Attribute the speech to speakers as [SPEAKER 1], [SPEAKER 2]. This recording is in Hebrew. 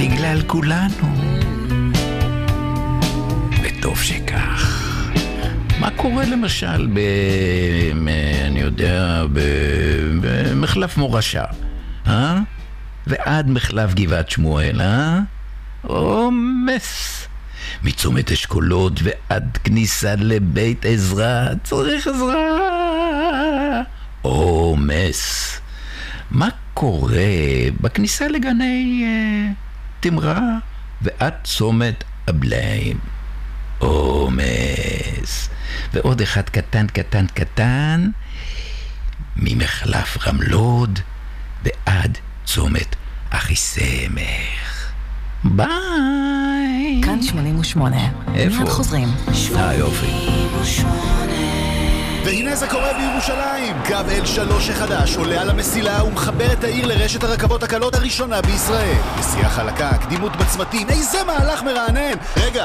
[SPEAKER 1] בגלל כולנו. וטוב שכך. מה קורה למשל אני יודע, במחלף מורשה, ועד מחלף גבעת שמואל, עומס. מצומת אשכולות ועד כניסה לבית עזרא, צריך עזרה. עומס. מה קורה בכניסה לגני תמרה ועד צומת הבליים? עומס. ועוד אחד קטן קטן קטן ממחלף רמלוד ועד צומת אחיסמך. ביי.
[SPEAKER 2] כאן 88.
[SPEAKER 1] איפה?
[SPEAKER 2] מיד חוזרים.
[SPEAKER 1] יופי.
[SPEAKER 3] והנה זה קורה בירושלים. קו L3 החדש עולה על המסילה ומחבר את העיר לרשת הרכבות הקלות הראשונה בישראל. נסיעה חלקה, קדימות בצמתים, איזה מהלך מרענן. רגע,